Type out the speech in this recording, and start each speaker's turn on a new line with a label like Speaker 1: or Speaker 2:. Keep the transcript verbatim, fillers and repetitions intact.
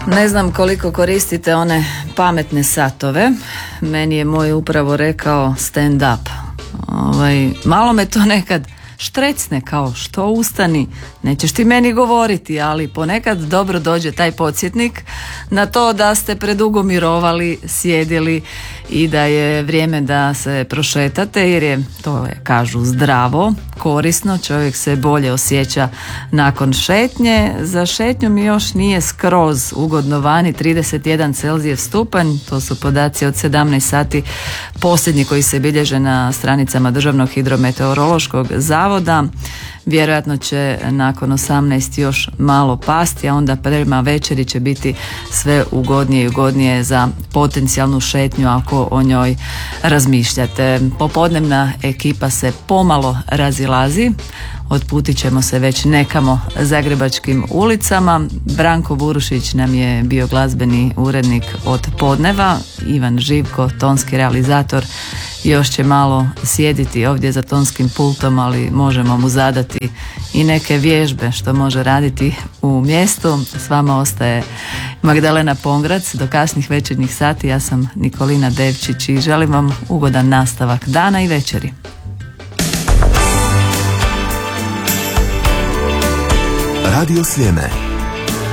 Speaker 1: Ne znam koliko koristite one pametne satove. Meni je moj upravo rekao stand up. Ovaj, malo me to nekad štrecne, kao što ustani, nećeš ti meni govoriti, ali ponekad dobro dođe taj podsjetnik na to da ste predugo mirovali, sjedili i da je vrijeme da se prošetate, jer je, to je, kažu, zdravo, korisno, čovjek se bolje osjeća nakon šetnje. Za šetnju mi još nije skroz ugodno vani, trideset jedan Celzijev stupanj, to su podaci od sedamnaest sati posljednji koji se bilježe na stranicama Državnog hidrometeorološkog zavoda. Vjerojatno će nakon osamnaest još malo pasti, a onda prema večeri će biti sve ugodnije i ugodnije za potencijalnu šetnju ako o njoj razmišljate. Popodnevna ekipa se pomalo razilazi, otputit ćemo se već nekamo zagrebačkim ulicama. Branko Burušić nam je bio glazbeni urednik od podneva, Ivan Živko, tonski realizator, još će malo sjediti ovdje za tonskim pultom, ali možemo mu zadati i neke vježbe što može raditi u mjestu. S vama ostaje Magdalena Pongrac do kasnih večernjih sati. Ja sam Nikolina Devčić i želim vam ugodan nastavak dana i večeri.
Speaker 2: Radio Sljeme.